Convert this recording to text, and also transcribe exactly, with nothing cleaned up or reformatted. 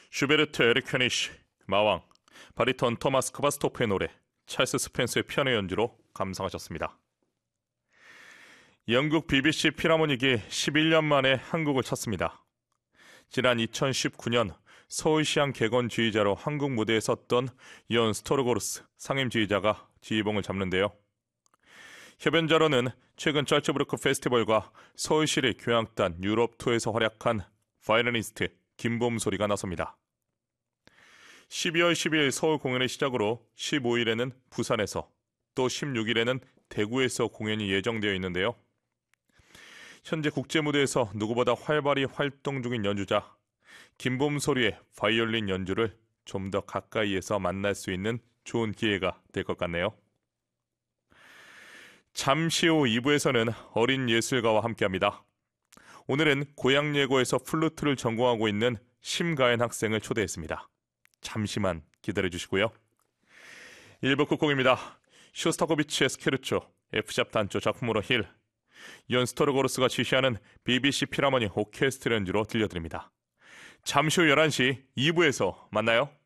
슈베르트 에릭 헤니시, 마왕, 바리톤 토마스 크바스토프의 노래, 찰스 스펜서의 피아노 연주로 감상하셨습니다. 영국 비비씨 필하모닉이 십일 년 만에 한국을 찾습니다. 지난 이천십구 년 서울시향 개건 지휘자로 한국 무대에 섰던 이온 스토르고르스 상임 지휘자가 지휘봉을 잡는데요. 협연자로는 최근 짤츠부르크 페스티벌과 서울시립 교향단 유럽 투어에서 활약한 바이올리니스트 김범소리가 나섭니다. 십이월 십일 서울 공연을 시작으로 십오일에는 부산에서 또 십육일에는 대구에서 공연이 예정되어 있는데요. 현재 국제무대에서 누구보다 활발히 활동 중인 연주자 김범소리의 바이올린 연주를 좀 더 가까이에서 만날 수 있는 좋은 기회가 될 것 같네요. 잠시 후 이 부에서는 어린 예술가와 함께합니다. 오늘은 고향예고에서 플루트를 전공하고 있는 심가연 학생을 초대했습니다. 잠시만 기다려주시고요. 일 부 끝곡입니다. 쇼스타코비치의 스케르초, F샵 단조 작품으로 힐, 이온 스토르고르스가 지휘하는 비비씨 필하모닉 오케스트라 연주로 들려드립니다. 잠시 후 열한 시 이 부에서 만나요.